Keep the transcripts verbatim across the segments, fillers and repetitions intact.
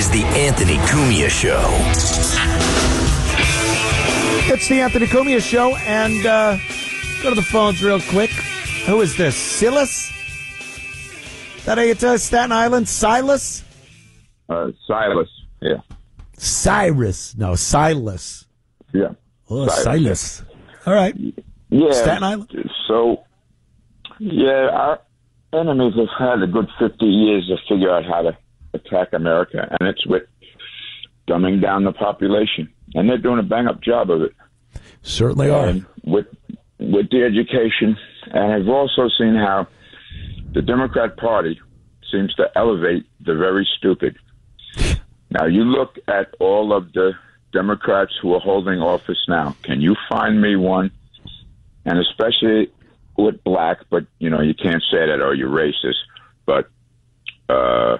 is the Anthony Cumia Show. It's the Anthony Cumia Show, and uh, go to the phones real quick. Who is this? Silas? Is that how you tell Staten Island? Silas? Uh, Silas, yeah. Cyrus. No, Silas. Yeah. Oh, Silas. Silas. All right. Yeah. Staten Island? So, yeah, our enemies have had a good fifty years to figure out how to attack America, and it's with dumbing down the population. And they're doing a bang-up job of it. Certainly are. And with, with the education, and I've also seen how the Democrat Party seems to elevate the very stupid. Now, you look at all of the Democrats who are holding office now. Can you find me one? And especially with black, but, you know, you can't say that or you're racist. But uh,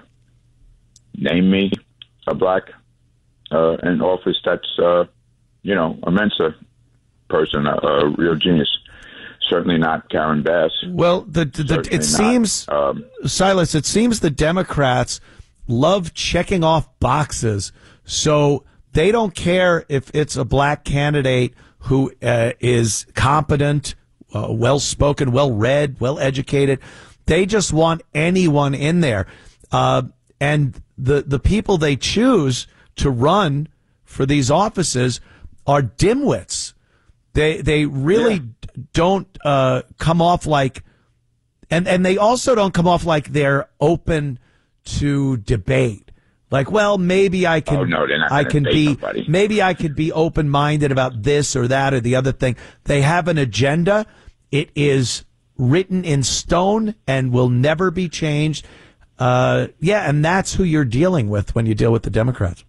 name me a black uh, in office that's, uh, you know, a Mensa person, a, a real genius. Certainly not Karen Bass. Well, the, the, the it not, seems, um, Silas, it seems the Democrats love checking off boxes, so they don't care if it's a black candidate who uh, is competent, uh, well-spoken, well-read, well-educated. They just want anyone in there. Uh, and the, the people they choose to run for these offices are dimwits. They they really Yeah. don't uh, come off like, and, and they also don't come off like they're open to debate. Like, well, maybe I can, Oh, no, they're not I gonna can debate be, nobody. maybe I could be open-minded about this or that or the other thing. They have an agenda. It is written in stone and will never be changed. Uh, yeah, and that's who you're dealing with when you deal with the Democrats.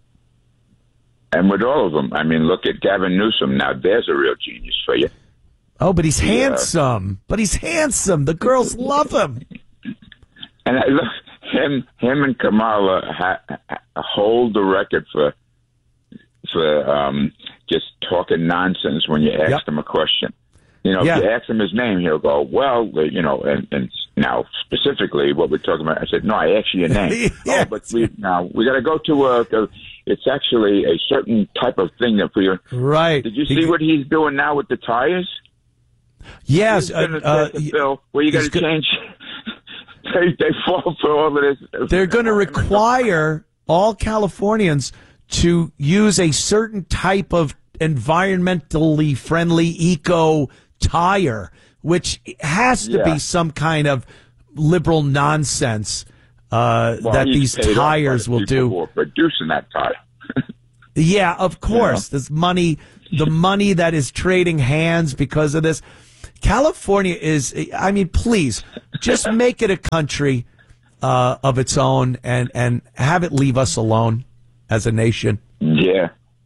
And with all of them, I mean, look at Gavin Newsom. Now, there's a real genius for you. Oh, but he's Yeah. handsome. But he's handsome. The girls love him. And I look, him, him and Kamala ha, ha, hold the record for for um, just talking nonsense when you ask Yep. him a question. You know, Yeah. if you ask him his name, he'll go, well, you know, and, and now specifically what we're talking about, I said, no, I asked you your name. Yeah. Oh, but we now we got to go to a, a, it's actually a certain type of thing that we are. Right. Did you see He- what he's doing now with the tires? Yes. He's going to uh, take a bill where you got he's to go- change. they, they fall for all of this. They're going to require all Californians to use a certain type of environmentally friendly eco tire, which has to Yeah. be some kind of liberal nonsense uh, Well, that he's these paid off by tires the will people do. who are producing that tire. Yeah, of course. This money, the money that is trading hands because of this. California is, I mean, please, just make it a country uh, of its own and, and have it leave us alone as a nation. Yeah.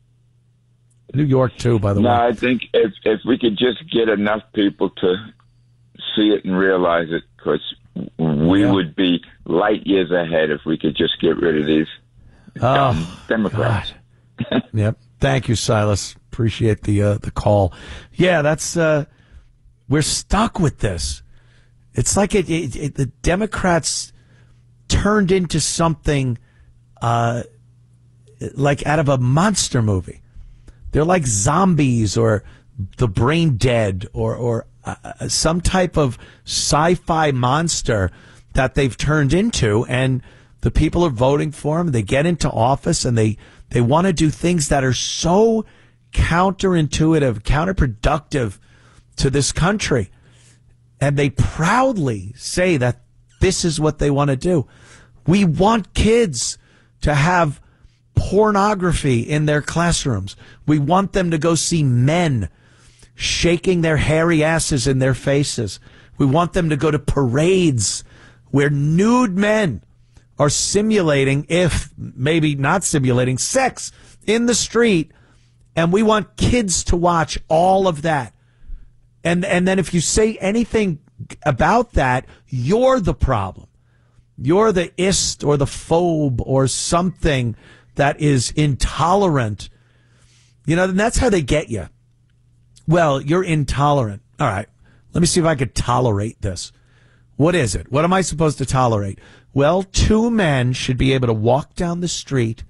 New York, too, by the No, way. I think if if we could just get enough people to see it and realize it, because we Yeah. would be light years ahead if we could just get rid of these um, Oh, Democrats. God. Yep. Thank you, Silas. Appreciate the uh, the call. Yeah, that's uh, we're stuck with this. It's like it, it, it, the Democrats turned into something uh, like out of a monster movie. They're like zombies or the brain dead or or uh, some type of sci-fi monster that they've turned into, and the people are voting for them. They get into office and they they want to do things that are so counterintuitive, counterproductive to this country, and they proudly say that this is what they want to do. We want kids to have pornography in their classrooms. We want them to go see men shaking their hairy asses in their faces. We want them to go to parades where nude men are simulating, if maybe not simulating, sex in the street. And we want kids to watch all of that. And and then if you say anything about that, you're the problem. You're the ist or the phobe or something that is intolerant. You know, and that's how they get you. Well, you're intolerant. All right, let me see if I could tolerate this. What is it? What am I supposed to tolerate? Well, two men should be able to walk down the street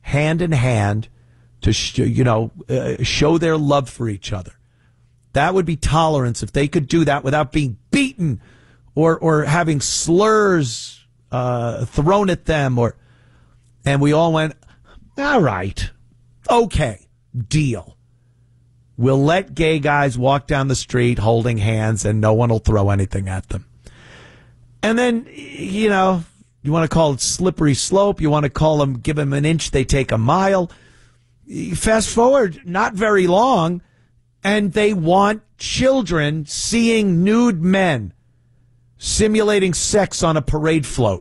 hand in hand to, sh- you know, uh, show their love for each other. That would be tolerance if they could do that without being beaten or or having slurs uh, thrown at them. Or, and we all went, all right, okay, deal. We'll let gay guys walk down the street holding hands and no one will throw anything at them. And then, you know, you want to call it slippery slope. You want to call them, give them an inch, they take a mile. Fast forward, not very long, and they want children seeing nude men simulating sex on a parade float.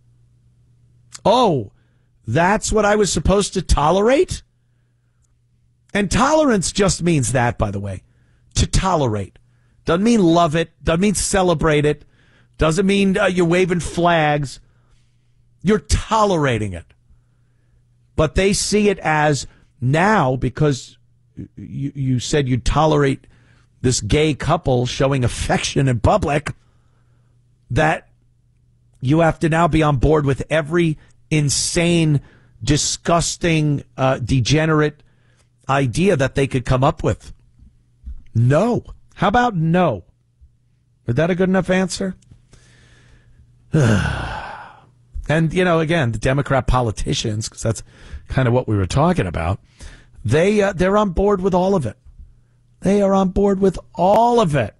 Oh, that's what I was supposed to tolerate? And tolerance just means that, by the way, to tolerate. Doesn't mean love it. Doesn't mean celebrate it. Doesn't mean uh, you're waving flags. You're tolerating it. But they see it as now, because you, you said you tolerate this gay couple showing affection in public, that you have to now be on board with every insane, disgusting, uh, degenerate idea that they could come up with. No. How about no? Is that a good enough answer? And, you know, again, the Democrat politicians, because that's kind of what we were talking about, they, uh, they're on board with all of it. They are on board with all of it.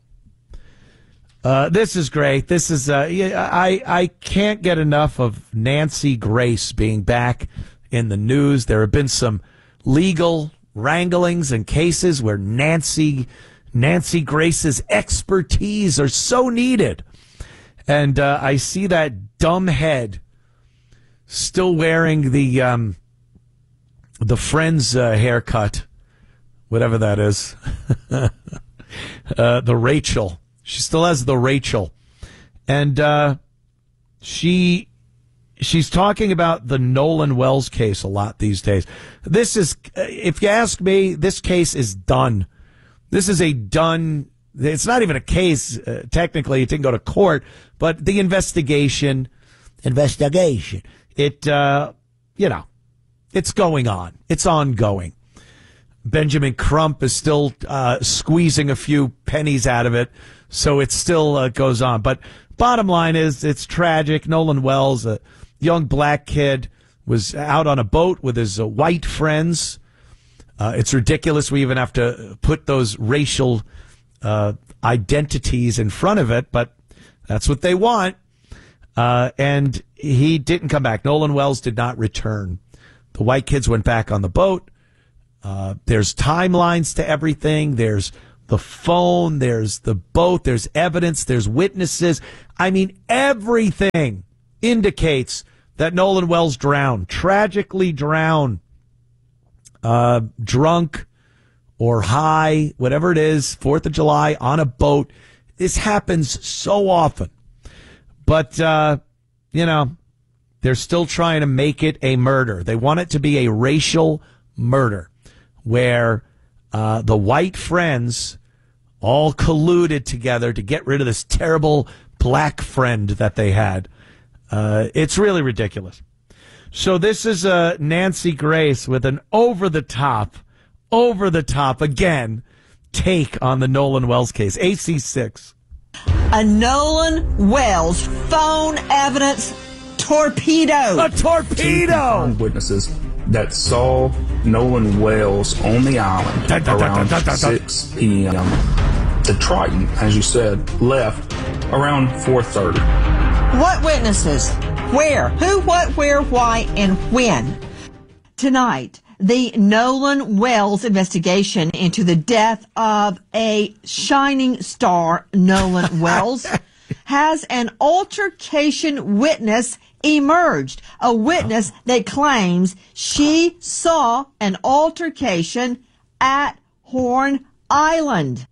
Uh, this is great. This is, uh, I, I can't get enough of Nancy Grace being back in the news. There have been some legal wranglings and cases where Nancy, Nancy Grace's expertise are so needed. And uh, I see that dumb head still wearing the um, the Friends uh, haircut, whatever that is, uh, the Rachel. She still has the Rachel, and uh, she she's talking about the Nolan Wells case a lot these days. This is, if you ask me, this case is done. This is a done. It's not even a case, uh, technically. It didn't go to court, but the investigation, investigation, it, uh, you know, it's going on. It's ongoing. Benjamin Crump is still uh, squeezing a few pennies out of it, so it still uh, goes on. But bottom line is, it's tragic. Nolan Wells, a young black kid, was out on a boat with his uh, white friends. Uh, it's ridiculous we even have to put those racial Uh, identities in front of it, but that's what they want. Uh, and he didn't come back. Nolan Wells did not return. The white kids went back on the boat. Uh, there's timelines to everything. There's the phone. There's the boat. There's evidence. There's witnesses. I mean, everything indicates that Nolan Wells drowned, tragically drowned, uh, drunk, or high, whatever it is, Fourth of July, on a boat. This happens so often. But, uh, you know, they're still trying to make it a murder. They want it to be a racial murder where uh, the white friends all colluded together to get rid of this terrible black friend that they had. Uh, it's really ridiculous. So this is uh, Nancy Grace with an over-the-top over the top, again, take on the Nolan Wells case. A C six. A Nolan Wells phone evidence torpedo. A torpedo! Two witnesses that saw Nolan Wells on the island da, da, around da, da, da, da. six p.m. The Triton, as you said, left around four thirty. What witnesses? Where? Who, what, where, why, and when? Tonight, the Nolan Wells investigation into the death of a shining star, Nolan Wells, has an altercation witness emerged. A witness that claims she saw an altercation at Horn Island.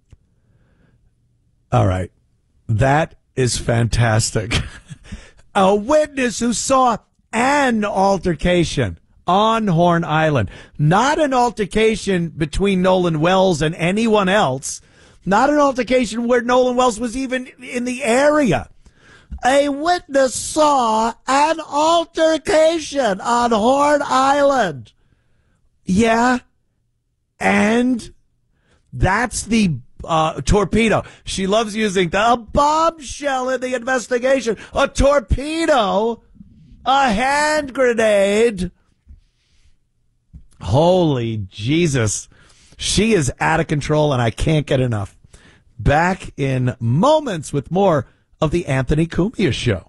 All right. That is fantastic. A witness who saw an altercation on Horn Island. Not an altercation between Nolan Wells and anyone else. Not an altercation where Nolan Wells was even in the area. A witness saw an altercation on Horn Island. Yeah, and that's the uh, torpedo. She loves using the a bombshell in the investigation. A torpedo, a hand grenade. Holy Jesus. She is out of control, and I can't get enough. Back in moments with more of the Anthony Cumia Show.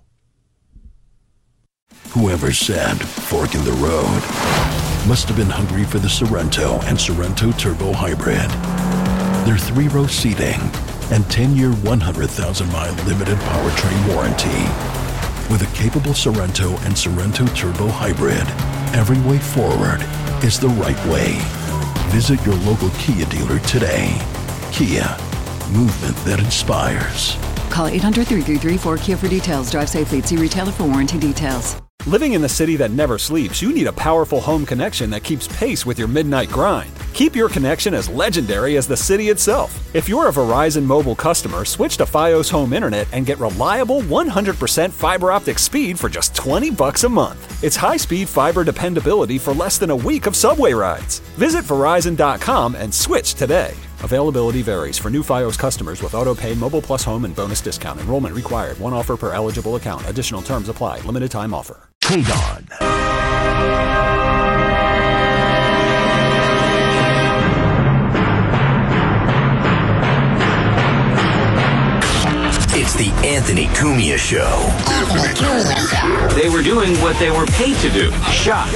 Whoever said fork in the road must have been hungry for the Sorrento and Sorrento Turbo Hybrid. Their three-row seating and ten-year, one hundred thousand mile limited powertrain warranty. With a capable Sorrento and Sorrento Turbo Hybrid, every way forward is the right way. Visit your local Kia dealer today. Kia, movement that inspires. Call eight hundred, three three three, four Kia for details. Drive safely. See retailer for warranty details. Living in the city that never sleeps, you need a powerful home connection that keeps pace with your midnight grind. Keep your connection as legendary as the city itself. If you're a Verizon Mobile customer, switch to Fios Home Internet and get reliable one hundred percent fiber optic speed for just twenty bucks a month. It's high-speed fiber dependability for less than a week of subway rides. Visit Verizon dot com and switch today. Availability varies. For new Fios customers with auto-pay, Mobile Plus Home, and bonus discount. Enrollment required. One offer per eligible account. Additional terms apply. Limited time offer. K-Don. It's the Anthony Cumia Show. Anthony Cumia Show. They were doing what they were paid to do. Shot.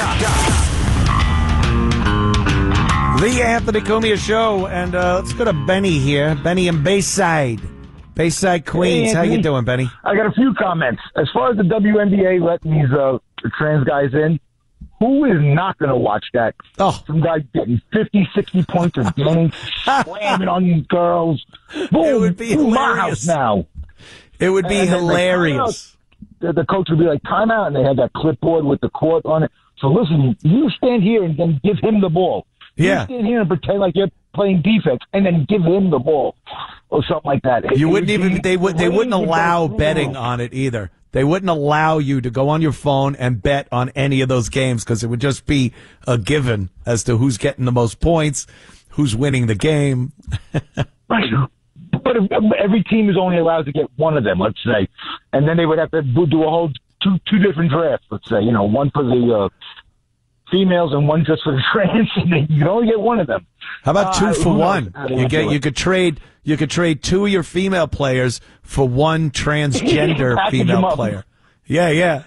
The Anthony Cumia Show, and uh, let's go to Benny here. Benny in Bayside. Bayside, Queens. Hey, How you doing, Benny? I got a few comments. As far as the W N B A letting these uh, trans guys in, who is not going to watch that? Oh. Some guy getting fifty, sixty points a game, slamming on these girls. Boom, It would be boom, my hilarious. house now. It would be And then hilarious. The, the coach would be like, timeout, and they had that clipboard with the court on it. So listen, you stand here and then give him the ball. Yeah. You stand here and pretend like you're playing defense, and then give him the ball, or something like that. It, You it wouldn't would even be they would they wouldn't crazy allow bad betting rules. on it either. They wouldn't allow you to go on your phone and bet on any of those games because it would just be a given as to who's getting the most points, who's winning the game. Right. But if every team is only allowed to get one of them, let's say, and then they would have to do a whole two two different drafts, let's say, you know, one for the uh, females and one just for the trans, and then you can only get one of them. How about two Uh, for who knows one? how they You would get do you it. could trade you could trade two of your female players for one transgender Package them female up. player. Yeah, yeah.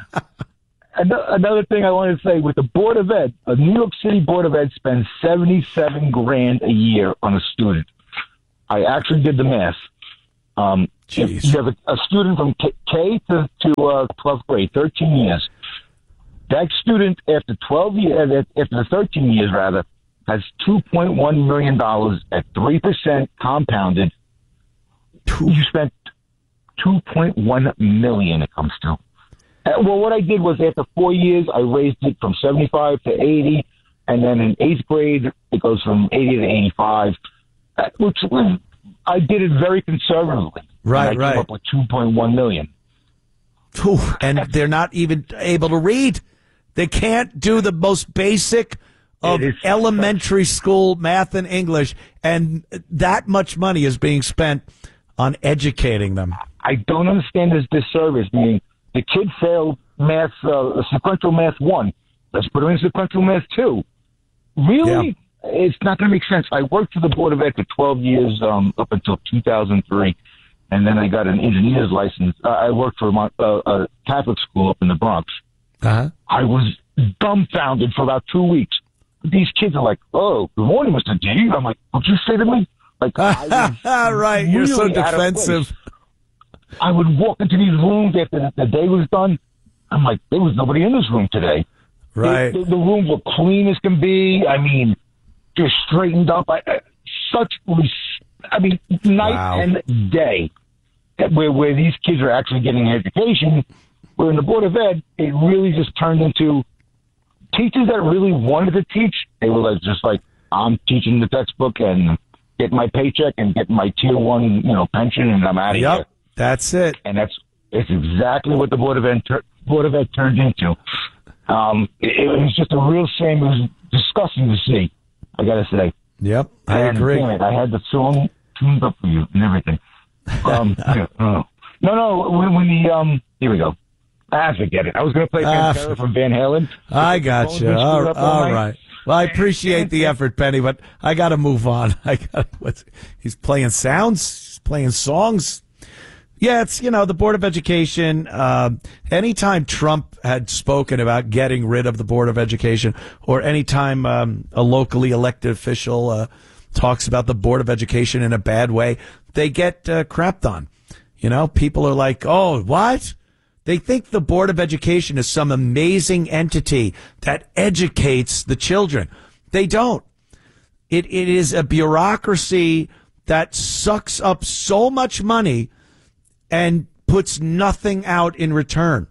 Ano- Another thing I wanted to say with the Board of Ed, a New York City Board of Ed spends seventy-seven grand a year on a student. I actually did the math. Um, if Jeez. you have a, a student from K, K to, to uh, twelfth grade, thirteen years. That student, after twelve years, after the thirteen years rather, has two point one million dollars at three percent compounded. You spent two point one million dollars it comes to. Uh, well, what I did was after four years, I raised it from seventy-five to eighty, and then in eighth grade, it goes from eighty to eighty-five, uh, which was, I did it very conservatively. Right, and I right. came up with two point one million dollars. Phew, and they're not even able to read. They can't do the most basic of It is- elementary school math and English, and that much money is being spent on educating them. I don't understand this disservice. Meaning, the kid failed math, uh, sequential math one. Let's put him in sequential math two. Really? It's not going to make sense. I worked for the Board of Ed for twelve years, um, up until two thousand three, and then I got an engineer's license. Uh, I worked for a, uh, a Catholic school up in the Bronx. Uh-huh. I was dumbfounded for about two weeks. These kids are like, "Oh, good morning, Mister D." I'm like, "What'd you say to me?" Like, I was right, you're so really out of defensive. place. I would walk into these rooms after the, the day was done. I'm like, there was nobody in this room today. Right. The, the, the rooms were clean as can be. I mean, just straightened up. I, I, such, res- I mean, night Wow. and day, where where these kids are actually getting an education. Where in the Board of Ed, it really just turned into teachers that really wanted to teach. They were like, just like, I'm teaching the textbook and getting my paycheck and getting my tier one, you know, pension, and I'm out of here. Yep, that's it. And that's It's exactly what the Board of Ed, Board of Ed turned into. Um, it, it was just a real shame. It was disgusting to see, I got to say. Yep, I and agree. Damn it, I had the song tuned up for you and everything. Um, yeah, oh. No, no, when, when the, um, here we go. Ah, forget it. I was going to play Ah, Pantera from Van Halen. I got you. All, all, all right. Well, I appreciate the effort, Penny, but I got to move on. I got. What's, he's playing sounds. He's playing songs. Yeah, it's, you know, the Board of Education. Uh, anytime Trump had spoken about getting rid of the Board of Education, or anytime um, a locally elected official uh, talks about the Board of Education in a bad way, they get uh, crapped on. You know, people are like, oh, what? They think the Board of Education is some amazing entity that educates the children. They don't. It It is a bureaucracy that sucks up so much money and puts nothing out in return.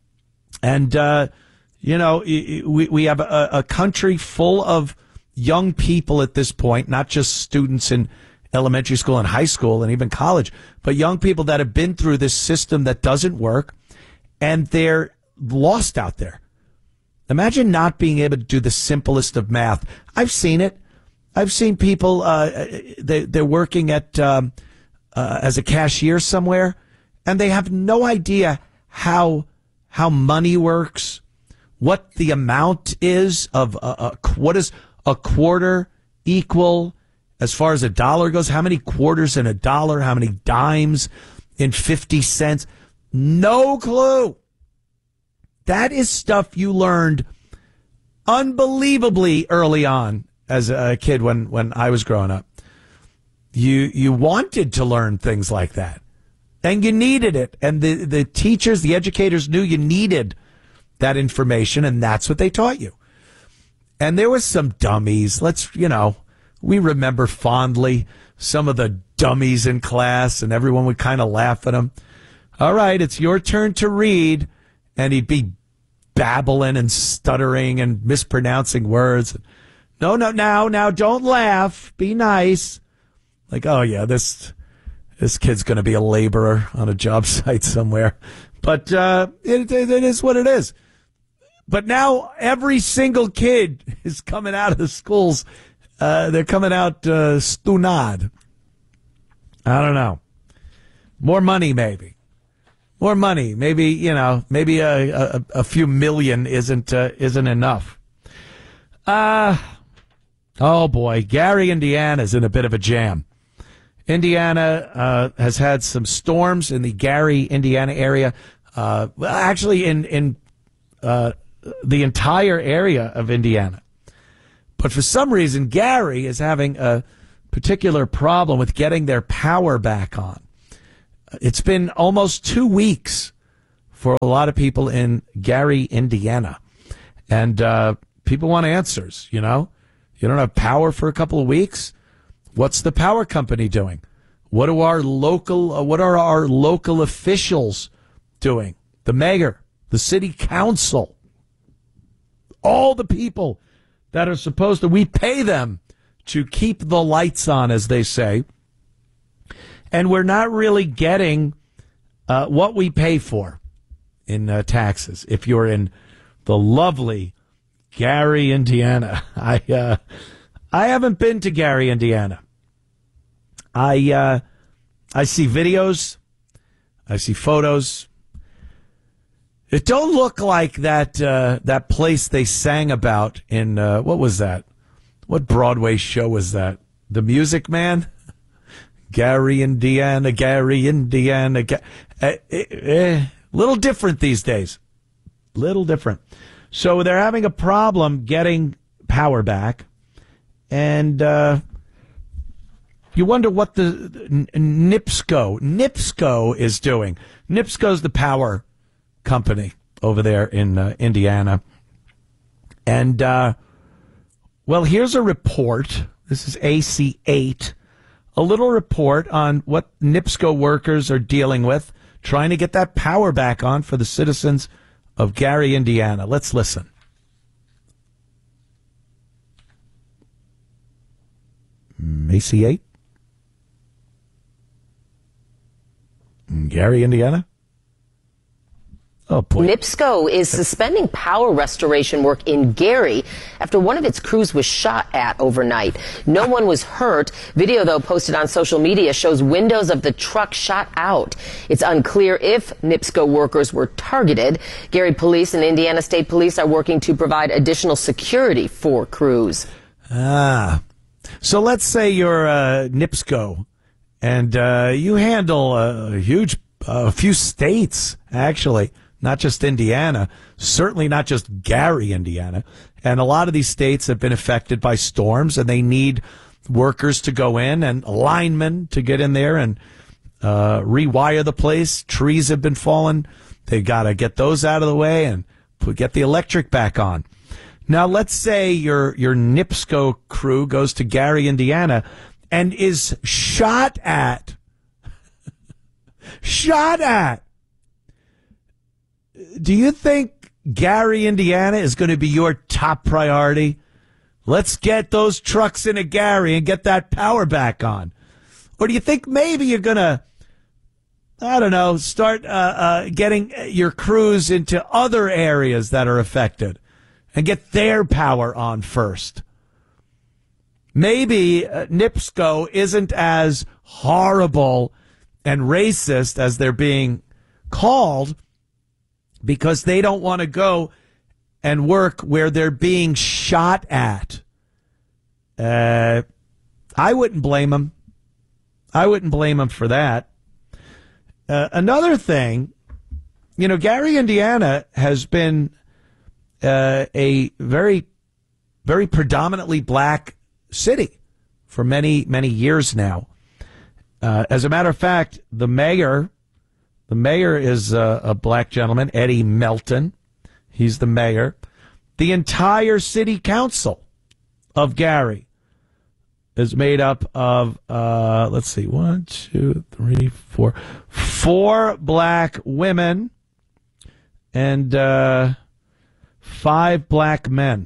And, uh, you know, we, we have a, a country full of young people at this point, not just students in elementary school and high school and even college, but young people that have been through this system that doesn't work, and they're lost out there. Imagine not being able to do the simplest of math. I've seen it. I've seen people, uh, they, they're working at, um, uh, as a cashier somewhere, and they have no idea how, how money works, what the amount is of, uh, uh, what is a quarter equal as far as a dollar goes, how many quarters in a dollar, how many dimes in fifty cents. No clue. That is stuff you learned unbelievably early on as a kid when, when I was growing up. You you wanted to learn things like that, and you needed it. And the, the teachers, the educators knew you needed that information, and that's what they taught you. And there was some dummies. Let's, you know, we remember fondly some of the dummies in class, and everyone would kind of laugh at them. All right, it's your turn to read. And he'd be babbling and stuttering and mispronouncing words. No, no, now, now, don't laugh. Be nice. Like, oh, yeah, this this kid's going to be a laborer on a job site somewhere. But uh, it, it, it is what it is. But now every single kid is coming out of the schools. Uh, they're coming out uh, stunad. I don't know. More money, maybe. More money, maybe, you know, maybe a, a, a few million isn't uh, isn't enough. Uh, oh, boy, Gary, Indiana is in a bit of a jam. Indiana uh, has had some storms in the Gary, Indiana area. Uh, well, actually, in, in uh, the entire area of Indiana. But for some reason, Gary is having a particular problem with getting their power back on. It's been almost two weeks for a lot of people in Gary, Indiana. And uh, people want answers, you know? You don't have power for a couple of weeks? What's the power company doing? What do our local, uh, what are our local officials doing? The mayor, the city council, all the people that are supposed to, we pay them to keep the lights on, as they say. And we're not really getting uh, what we pay for in uh, taxes. If you're in the lovely Gary, Indiana, I uh, I haven't been to Gary, Indiana. I uh, I see videos, I see photos. It don't look like that uh, that place they sang about in uh, what was that? What Broadway show was that? The Music Man. Gary, Indiana, Gary, Indiana. Ga- eh, eh, eh, little different these days. Little different. So they're having a problem getting power back. And uh, you wonder what the, the NIPSCO, NIPSCO is doing. NIPSCO's the power company over there in uh, Indiana. And, uh, well, here's a report. This is A C eight. A little report on what NIPSCO workers are dealing with, trying to get that power back on for the citizens of Gary, Indiana. Let's listen. A C eight? Gary, Indiana? Oh, boy. NIPSCO is suspending power restoration work in Gary after one of its crews was shot at overnight. No one was hurt. Video, though, posted on social media shows windows of the truck shot out. It's unclear if NIPSCO workers were targeted. Gary Police and Indiana State Police are working to provide additional security for crews. Ah. So let's say you're uh, NIPSCO and uh, you handle a huge, a uh, few states, actually. Not just Indiana, certainly not just Gary, Indiana. And a lot of these states have been affected by storms, and they need workers to go in and linemen to get in there and uh, rewire the place. Trees have been falling. They got to get those out of the way and put, get the electric back on. Now, let's say your your NIPSCO crew goes to Gary, Indiana, and is shot at. shot at. Do you think Gary, Indiana is going to be your top priority? Let's get those trucks into Gary and get that power back on. Or do you think maybe you're going to, I don't know, start uh, uh, getting your crews into other areas that are affected and get their power on first? Maybe uh, NIPSCO isn't as horrible and racist as they're being called, because they don't want to go and work where they're being shot at. Uh, I wouldn't blame them. I wouldn't blame them for that. Uh, another thing, you know, Gary, Indiana has been uh, a very, very predominantly black city for many, many years now. Uh, as a matter of fact, the mayor... The mayor is a, a black gentleman, Eddie Melton. He's the mayor. The entire city council of Gary is made up of, uh, let's see, one, two, three, four, four black women and uh, five black men.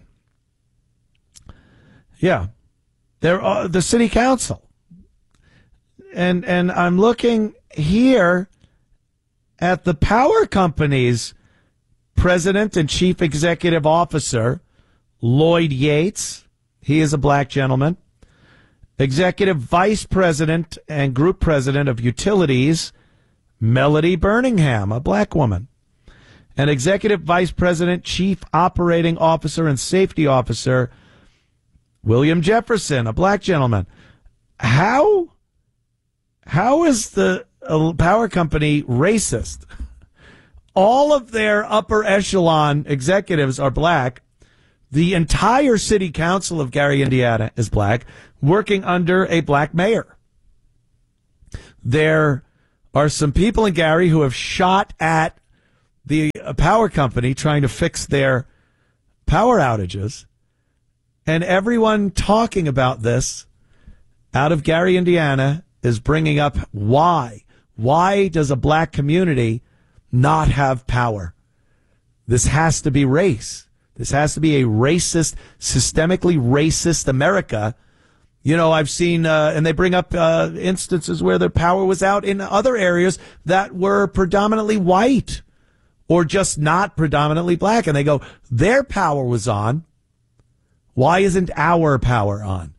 Yeah, they're uh, the city council, and and I'm looking here at the power company's president and chief executive officer, Lloyd Yates. He is a black gentleman. Executive vice president and group president of utilities, Melody Birmingham, a black woman. And executive vice president, chief operating officer, and safety officer, William Jefferson, a black gentleman. How, how is the a power company racist? All of their upper echelon executives are black. The entire city council of Gary, Indiana is black, working under a black mayor. There are some people in Gary who have shot at the power company trying to fix their power outages. And everyone talking about this out of Gary, Indiana is bringing up why. Why does a black community not have power? This has to be race. This has to be a racist, systemically racist America. You know, I've seen, uh, and they bring up uh, instances where the power was out in other areas that were predominantly white or just not predominantly black. And they go, their power was on. Why isn't our power on?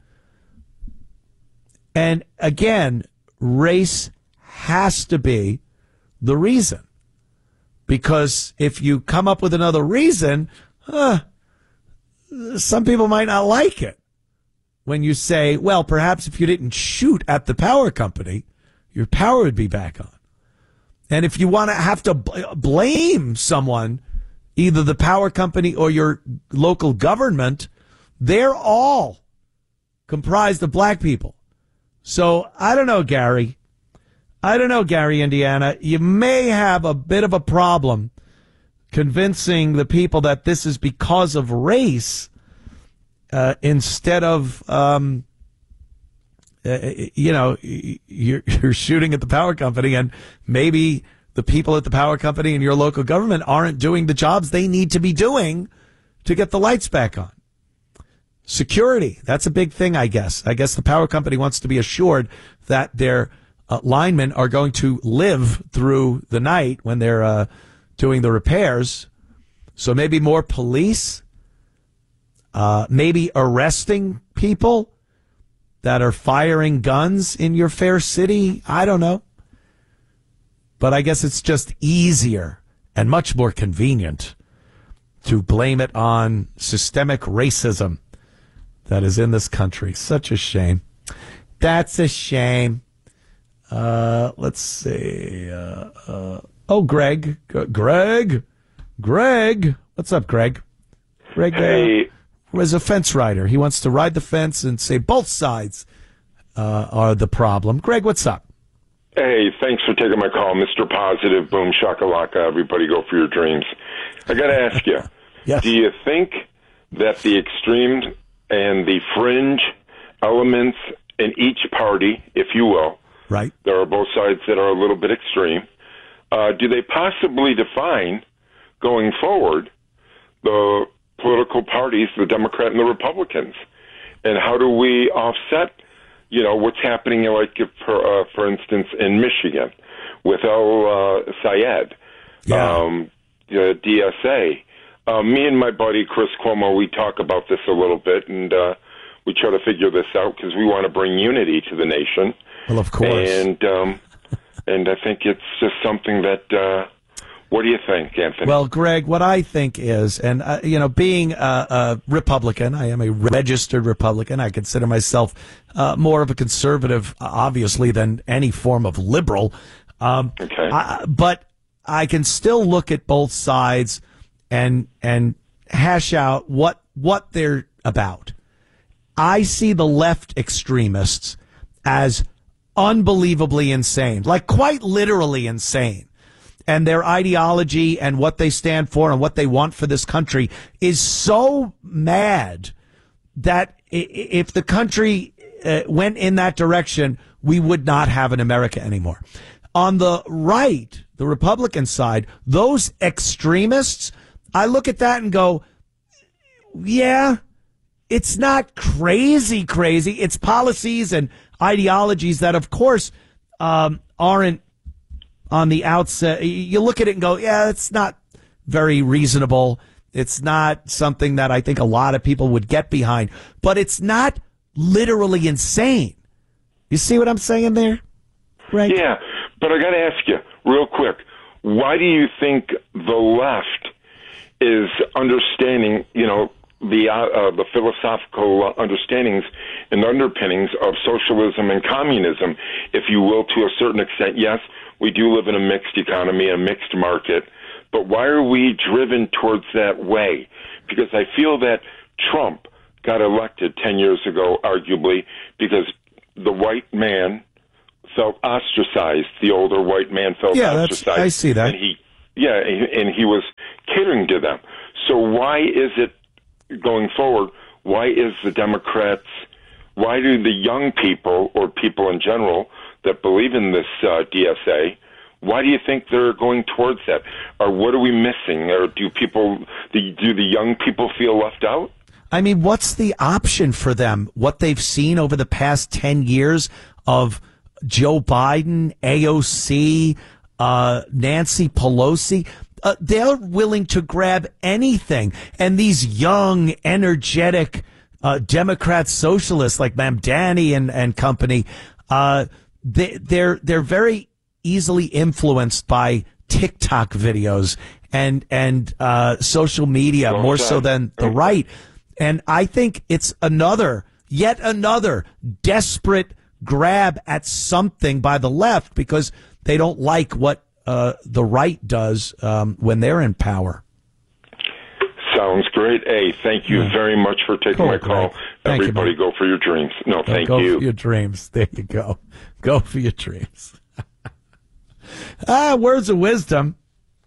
And again, race has to be the reason. Because if you come up with another reason, uh, some people might not like it. When you say, well, perhaps if you didn't shoot at the power company, your power would be back on. And if you want to have to bl- blame someone, either the power company or your local government, they're all comprised of black people. So I don't know, Gary. I don't know, Gary, Indiana. You may have a bit of a problem convincing the people that this is because of race uh, instead of, um, uh, you know, you're, you're shooting at the power company, and maybe the people at the power company and your local government aren't doing the jobs they need to be doing to get the lights back on. Security, that's a big thing, I guess. I guess the power company wants to be assured that their uh, linemen are going to live through the night when they're uh, doing the repairs. So maybe more police, uh, maybe arresting people that are firing guns in your fair city. I don't know. But I guess it's just easier and much more convenient to blame it on systemic racism that is in this country. Such a shame. That's a shame. Uh, let's see. Uh, uh, oh, Greg. G- Greg. Greg. What's up, Greg? Greg hey. uh, is a fence rider. He wants to ride the fence and say both sides uh, are the problem. Greg, what's up? Hey, thanks for taking my call. Mister Positive, boom, shakalaka, everybody go for your dreams. I got to ask you, yes. Do you think that the extremes and the fringe elements in each party, if you will, right? There are both sides that are a little bit extreme. Uh, do they possibly define, going forward, the political parties, the Democrat and the Republicans? And how do we offset, you know, what's happening, like, for, uh, for instance, in Michigan with El uh, Sayed, yeah. um, the D S A? Uh, me and my buddy Chris Cuomo, we talk about this a little bit, and uh, we try to figure this out because we want to bring unity to the nation. Well, of course. And um, and I think it's just something that. Uh, what do you think, Anthony? Well, Greg, what I think is, and uh, you know, being a, a Republican, I am a registered Republican. I consider myself uh, more of a conservative, obviously, than any form of liberal. Um, okay. I, but I can still look at both sides and and hash out what what they're about. I see the left extremists as unbelievably insane, like quite literally insane. And their ideology and what they stand for and what they want for this country is so mad that if the country uh, went in that direction, we would not have an America anymore. On the right, the Republican side, those extremists, I look at that and go, yeah, it's not crazy, crazy. It's policies and ideologies that, of course, um, aren't on the outset. You look at it and go, yeah, it's not very reasonable. It's not something that I think a lot of people would get behind, but it's not literally insane. You see what I'm saying there? Right? Yeah, but I got to ask you real quick, why do you think the left is understanding, you know, the uh, uh, the philosophical understandings and underpinnings of socialism and communism, if you will, to a certain extent? Yes, we do live in a mixed economy, a mixed market, but why are we driven towards that way? Because I feel that Trump got elected ten years ago, arguably, because the white man felt ostracized. The older white man felt yeah, ostracized. That's, I see that. And he, yeah, and he was catering to them. So why is it, going forward, why is the Democrats, why do the young people, or people in general, that believe in this uh, D S A, why do you think they're going towards that? Or what are we missing? Or do people, do the young people feel left out? I mean, what's the option for them? What they've seen over the past ten years of Joe Biden, A O C, uh, Nancy Pelosi, uh, they're willing to grab anything. And these young, energetic uh, Democrat socialists like Mamdani and, and company, uh, they, they're they're very easily influenced by TikTok videos and and uh, social media Well more said. so than the right. And I think it's another, yet another desperate grab at something by the left because they don't like what uh, the right does um, when they're in power. Sounds great. Hey, thank you Yeah. very much for taking Cool, my call. Greg. Thank you, Everybody man. go for your dreams. No, thank go you. for your dreams. There you go. Go for your dreams. ah, words of wisdom.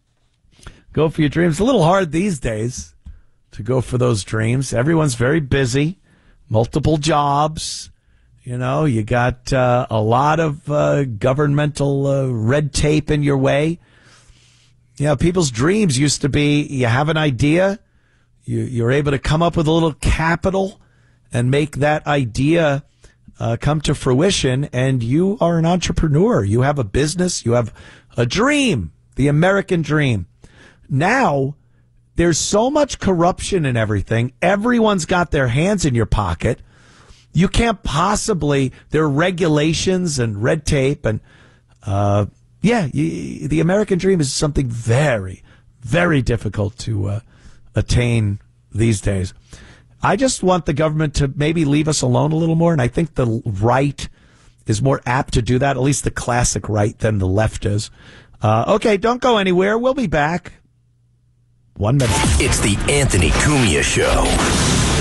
Go for your dreams. A little hard these days to go for those dreams. Everyone's very busy, multiple jobs. You know, you got uh, a lot of uh, governmental uh, red tape in your way. You know, people's dreams used to be you have an idea, you, you're able to come up with a little capital and make that idea uh, come to fruition, and you are an entrepreneur. You have a business. You have a dream, the American dream. Now, there's so much corruption and everything. Everyone's got their hands in your pocket. You can't possibly, there are regulations and red tape. And, uh, yeah, you, the American dream is something very, very difficult to uh, attain these days. I just want the government to maybe leave us alone a little more. And I think the right is more apt to do that, at least the classic right, than the left is. Uh, okay, don't go anywhere. We'll be back. One minute. It's the Anthony Cumia Show.